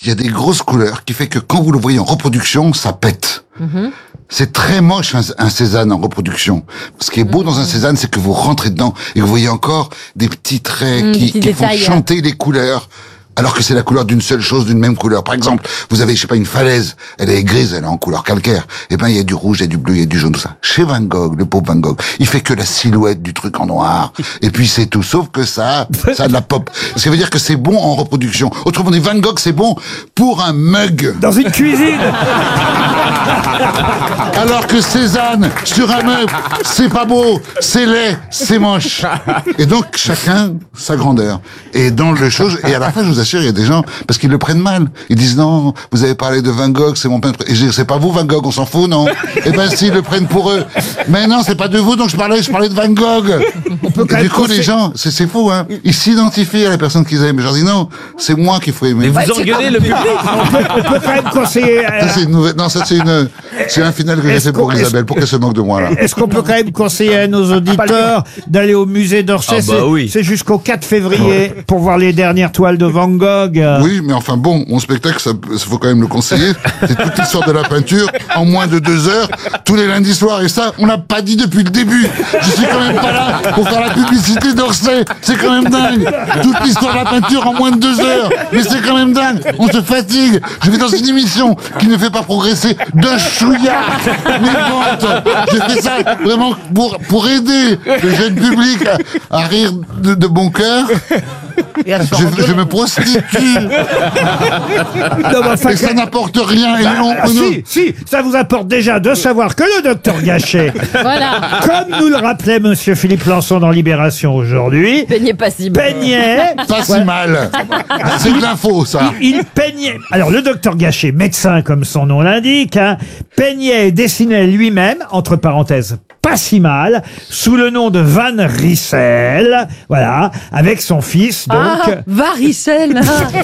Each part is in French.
il y a des grosses couleurs qui fait que quand vous le voyez en reproduction, ça pète. C'est très moche un Cézanne en reproduction. Ce qui est beau dans un Cézanne, c'est que vous rentrez dedans et vous voyez encore des petits traits qui font chanter les couleurs. Alors que c'est la couleur d'une seule chose, d'une même couleur. Par exemple, vous avez, je sais pas, une falaise, elle est grise, elle est en couleur calcaire. Eh ben, il y a du rouge, il y a du bleu, il y a du jaune, tout ça. Chez Van Gogh, le pauvre Van Gogh, il fait que la silhouette du truc en noir. Et puis c'est tout. Sauf que ça a de la pop. Ce qui veut dire que c'est bon en reproduction. Autrement dit, Van Gogh, c'est bon pour un mug. Dans une cuisine. Alors que Cézanne, sur un meuble, c'est pas beau, c'est laid, c'est moche. Et donc, chacun, sa grandeur. Et dans le chose, et à la fin, je vous assure, il y a des gens, parce qu'ils le prennent mal. Ils disent, non, vous avez parlé de Van Gogh, c'est mon peintre. Et je dis, c'est pas vous, Van Gogh, on s'en fout, non? Eh ben, si, ils le prennent pour eux. Mais non, c'est pas de vous dont je parlais de Van Gogh. Et du coup, les gens, c'est fou, hein. Ils s'identifient à la personne qu'ils aiment. Je leur dis, non, c'est moi qu'il faut aimer. Mais vous engueulez le public. On peut quand même conseiller... Ça, c'est une nouvelle, non, ça, c'est un final que j'ai fait pour Isabelle, pour qu'elle se moque de moi, là. Est-ce qu'on peut quand même conseiller à nos auditeurs d'aller au musée d'Orsay? Oui. C'est jusqu'au 4 février pour voir les dernières toiles de Van Gogh. Oui, mais enfin bon, mon spectacle, ça faut quand même le conseiller. C'est toute l'histoire de la peinture en moins de 2 heures, tous les lundis soirs. Et ça, on l'a pas dit depuis le début. Je suis quand même pas là pour faire la publicité d'Orsay. C'est quand même dingue. Toute l'histoire de la peinture en moins de 2 heures. Mais c'est quand même dingue. On se fatigue. Je vais dans une émission qui ne fait pas progresser d'un chouïa mes ventes. Je fais ça vraiment pour aider le jeune public à rire de bon cœur. Je me prostitue. Et ça n'apporte rien. Et non, Si, ça vous apporte déjà de savoir que le docteur Gachet, comme nous le rappelait monsieur Philippe Lançon dans Libération aujourd'hui, Peignait pas si mal. peignait... pas si mal. C'est de l'info, ça. Il peignait... Alors, le docteur Gachet, médecin comme son nom l'indique, hein, peignait et dessinait lui-même, entre parenthèses, pas si mal, sous le nom de Van Rissel, voilà, avec son fils, donc... Varicelle.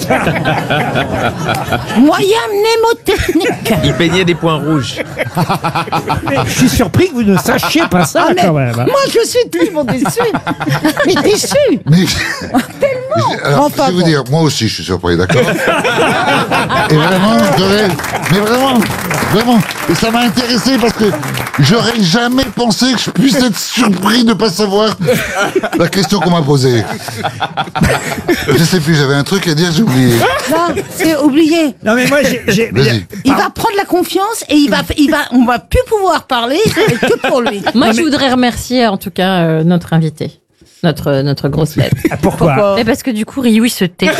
Moyen mnémotechnique. Il peignait des points rouges. Mais je suis surpris que vous ne sachiez pas ça, quand même. Moi, je suis tellement déçu. Mais déçu. Mais, Tellement. alors, Enfin, je vais vous dire, moi aussi, je suis surpris, d'accord. Et vraiment, mais vraiment, et ça m'a intéressé parce que j'aurais jamais pensé que je puisse être surpris de ne pas savoir la question qu'on m'a posée. Je sais plus, j'avais un truc à dire, j'ai oublié. Non, c'est oublié. Non, mais moi, j'ai... Vas-y. Il va prendre la confiance et on va plus pouvoir parler que pour lui. Moi, je voudrais remercier en tout cas notre invité. Notre grosse tête. Pourquoi? Mais parce que du coup, Rioui se tait.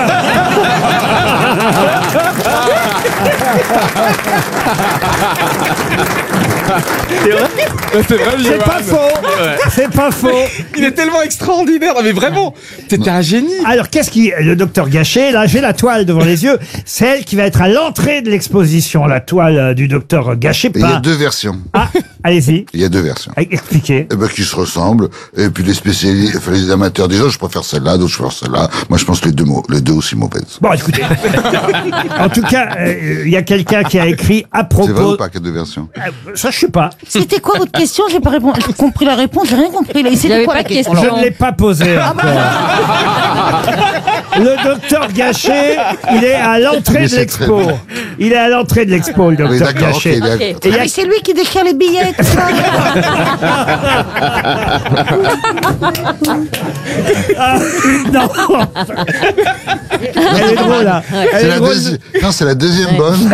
C'est vrai. C'est pas faux. C'est pas faux. Il est tellement extraordinaire. Non, mais vraiment, t'étais un génie. Alors, le docteur Gachet, là, j'ai la toile devant les yeux. C'est elle qui va être à l'entrée de l'exposition, la toile du docteur Gachet. Et il y a 2 versions. Ah, allez-y. Il y a 2 versions. Expliquez. Eh ben, qui se ressemblent. Et puis les spécialistes, enfin, les amateurs disent, je préfère celle-là, d'autres je préfère celle-là. Moi, je pense les deux aussi mauvaises. Bon, écoutez. En tout cas, il y a quelqu'un qui a écrit à C'est vrai propos... ou pas qu'il y a 2 versions? Ça, je sais pas. C'était quoi votre question? J'ai pas répondu. J'ai compris la réponse, j'ai rien compris. Il y C'était avait quoi pas la de question? question. Je ne l'ai pas posé encore. Le docteur Gachet, il est à l'entrée Mais de c'est l'expo. très bien. Il est à l'entrée de l'expo, le Oui, docteur d'accord, ok. Gachet. Ok. Et il y a- Mais c'est lui qui déchire les billets, tout ça. Non. Elle est drôle, là. Elle C'est est la drôle. Non, c'est la deuxième bonne.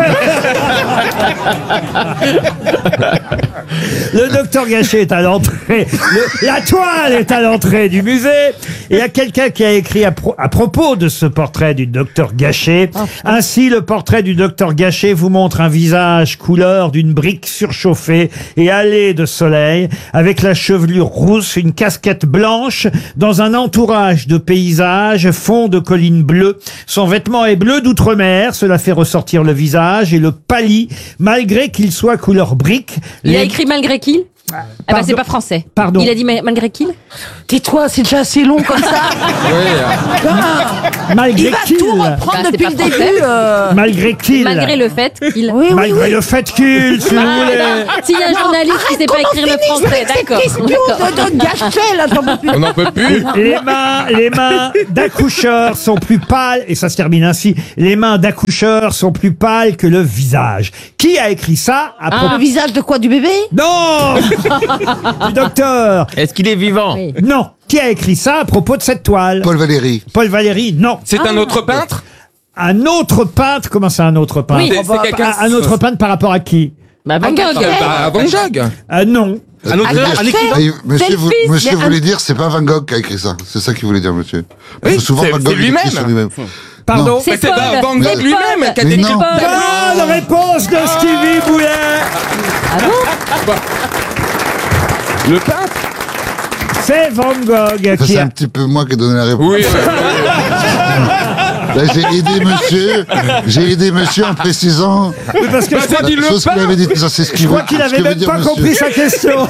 Le docteur Gachet est à l'entrée. La toile est à l'entrée du musée. Et il y a quelqu'un qui a écrit à propos de ce portrait du docteur Gachet. Ainsi, le portrait du docteur Gachet vous montre un visage couleur d'une brique surchauffée et hâlée de soleil, avec la chevelure rousse, une casquette blanche, dans un entourage de paysages, fond de collines bleues. Son vêtement est bleu d'outre-mer, cela fait ressortir le visage et le pâlit, malgré qu'il soit couleur brique. Il a écrit malgré qui? Ah bah c'est pas français. Pardon. Il a dit malgré qu'il. Tais-toi, c'est déjà assez long comme ça. Malgré Il va qu'il. tout reprendre Bah, c'est depuis pas le français. début. Malgré qu'il. Malgré le fait qu'il. Oui, oui, Malgré oui. le fait qu'il, si vous voulez. S'il y a un journaliste qui sait pas écrire le français, d'accord. De gâcher, là, j'en peux plus. On n'en peut plus. Les mains d'accoucheurs sont plus pâles, et ça se termine ainsi, les mains d'accoucheurs sont plus pâles que le visage. Qui a écrit ça à propos... Le visage de quoi, du bébé? Non Du docteur. Est-ce qu'il est vivant? Oui. Non. Qui a écrit ça à propos de cette toile? Paul Valéry. Paul Valéry, non. C'est un autre peintre? Un autre peintre, comment ça un autre peintre? Oui. C'est quelqu'un. Un autre peintre par rapport à qui? Bah, Van Gogh. Bah, Van Gogh. Non. Un autre, un écrivain. Monsieur, Delphine, monsieur mais voulait dire, c'est pas Van Gogh qui a écrit ça. C'est ça qu'il voulait dire, monsieur. Parce que Oui, souvent, c'est- Van Gogh, c'est il écrit lui-même. sur lui-même. Pardon. C'est Mais c'est Paul. pas Van Gogh C'est lui-même qui a Mais écrit non. Paul. Bonne réponse de Stevie Boulet. Le peintre? C'est Van Gogh Ça, qui c'est a... un petit peu moi qui ai donné la réponse. Oui. Là, j'ai aidé monsieur en précisant Oui, parce que Bah, je t'as crois, dit le chose qu'il avait dit. Ça, c'est ce qu'il je crois qu'il avait même pas compris sa question.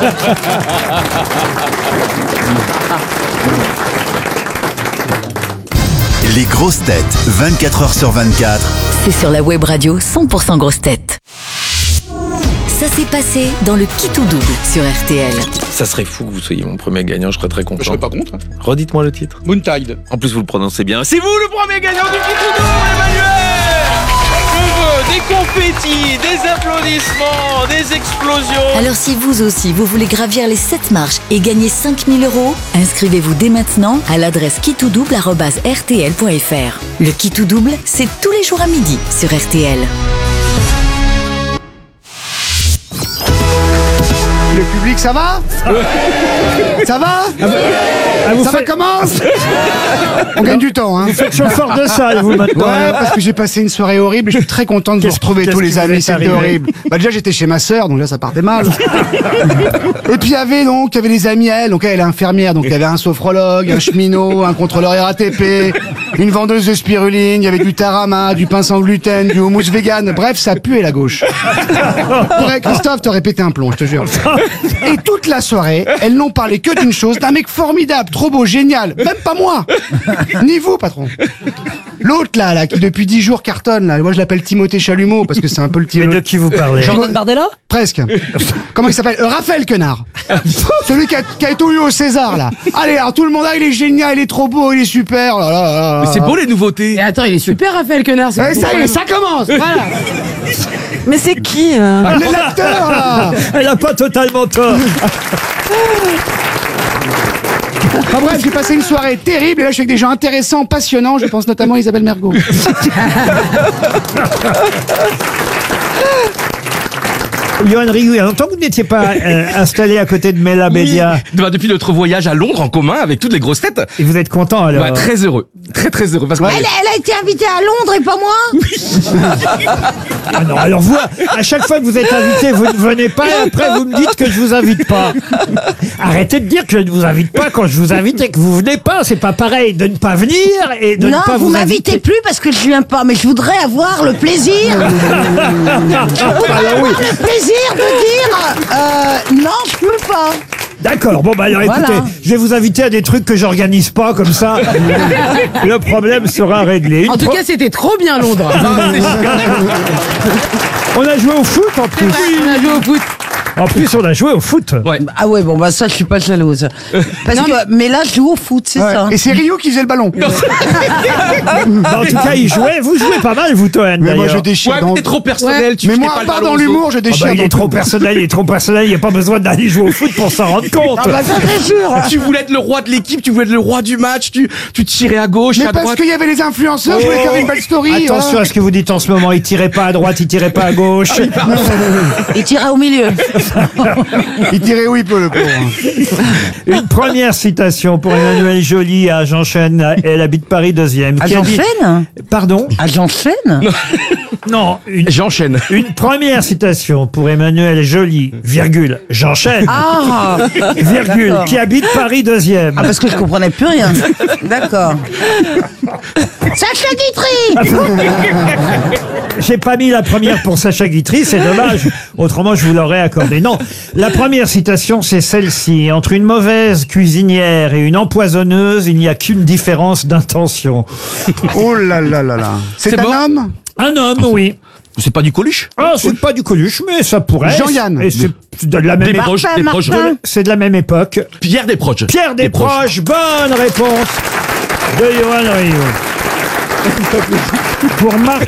Les grosses têtes, 24 heures sur 24. C'est sur la web radio 100% grosses têtes. Ça s'est passé dans le Qui tout double sur RTL. Ça serait fou que vous soyez mon premier gagnant, je serais très content. Je serais pas contre. Redites-moi le titre. Moontide. En plus, vous le prononcez bien. C'est vous le premier gagnant du Kitoudou, Emmanuel! Je veux des confettis, des applaudissements, des explosions. Alors si vous aussi, vous voulez gravir les 7 marches et gagner 5000 €, inscrivez-vous dès maintenant à l'adresse kittoudouble@rtl.fr. Le Qui tout double, c'est tous les jours à midi sur RTL. Le public, ça va? Ça va? Ah, vous Ça va faites, comment? On gagne du temps, hein? vous faites chauffeur de salle, vous, maintenant. Ouais, parce que j'ai passé une soirée horrible et je suis très content de vous Qu'est-ce- retrouver qu'est-ce tous qui les vous amis, est c'était arrivé horrible. Bah déjà j'étais chez ma sœur, donc là ça partait mal. Et puis il y avait les amis à elle, donc elle est infirmière, donc il y avait un sophrologue, un cheminot, un contrôleur RATP, une vendeuse de spiruline, il y avait du tarama, du pain sans gluten, du houmous vegan, bref ça puait la gauche. Christophe, t'aurais pété un plomb, je te jure. Et toute la soirée, elles n'ont parlé que d'une chose, d'un mec formidable, trop beau, génial, même pas moi, ni vous patron. L'autre là, qui depuis 10 jours cartonne, là, moi je l'appelle Timothée Chalumeau parce que c'est un peu le Mais de Timothée. qui vous parlez? Jordan Bardella? Presque. Comment il s'appelle? Raphaël Quenard. Celui qui a tout eu au César là. Allez, alors tout le monde, il est génial, il est trop beau, il est super. Là, là, là, là. C'est beau les nouveautés. Et attends, il est super, Raphaël Quenard. Ouais, ça y est, ça commence. Voilà. Mais c'est qui L'acteur là. Elle a pas totalement tort. Enfin bref, j'ai passé une soirée terrible et là je suis avec des gens intéressants, passionnants. Je pense notamment à Isabelle Mergo. Johan Rioux, il y a longtemps que vous n'étiez pas installé à côté de Mela Bédia. Bah, depuis notre voyage à Londres en commun avec toutes les grosses têtes. Et vous êtes content alors? Bah, très heureux. Très très heureux. Parce que Elle a été invitée à Londres et pas moi. Ah non, alors vous, à chaque fois que vous êtes invité, vous ne venez pas et après vous me dites que je vous invite pas. Arrêtez de dire que je ne vous invite pas quand je vous invite et que vous venez pas. C'est pas pareil de ne pas venir et de Non, ne pas vous vous m'invitez inviter. plus parce que je viens pas, mais je voudrais avoir le plaisir. Je voudrais avoir le plaisir de dire non, je peux pas. D'accord, bon bah alors Voilà. écoutez, je vais vous inviter à des trucs que j'organise pas, comme ça le problème sera réglé. En tout cas, c'était trop bien Londres. On a joué au foot en plus. On a joué au foot. En plus, on a joué au foot. Ouais. Ah ouais, bon bah ça, je suis pas jalouse. Parce que, mais là, je joue au foot, c'est Ouais. ça. Et c'est Rio qui faisait le ballon. Bah, en tout cas, il jouait. Vous jouez pas mal, vous, Toen, Mais moi je d'ailleurs. déchire. Ouais, dans- mais t'es trop personnel. Tu Mais fais moi, pas à le part ballon dans aux l'humour, autres. je Ah déchire. bah, il dans est trop tout. personnel, il est trop personnel. Il n'y a pas besoin d'aller jouer au foot pour s'en rendre compte. Ah bah ça c'est sûr. Tu voulais être le roi de l'équipe, tu voulais être le roi du match, tu tirais à gauche, Mais à parce droite. qu'il y avait les influenceurs, je voulais faire une belle story. Attention à ce que vous dites en ce moment. Il tirait pas à droite, il tirait pas à gauche. Il tirait au milieu. Il tirait où il peut le pauvre. Une première citation pour Emmanuel Joly à J'enchaîne. Elle habite Paris 2e. Ah, qui a dit- j'enchaîne. Pardon? Ah, j'enchaîne. Non, J'enchaîne. une première citation pour Emmanuel Joly, virgule, j'enchaîne, Ah, virgule, d'accord. qui habite Paris 2e. Ah, parce que je comprenais plus rien. D'accord. Sacha Guitry. J'ai pas mis la première pour Sacha Guitry, c'est dommage. Autrement, je vous l'aurais accordé. Non, la première citation, c'est celle-ci. Entre une mauvaise cuisinière et une empoisonneuse, il n'y a qu'une différence d'intention. Oh là là là là. C'est C'est un bon homme? Un homme, oui. C'est pas du Coluche? Ah, c'est pas du Coluche, mais ça pourrait. Jean-Yann. Et c'est de la même Des époque. proches, des proches. C'est de la même époque. Pierre Desproges. Pierre Desproges, bonne réponse de Johan Rioux. Pour Marc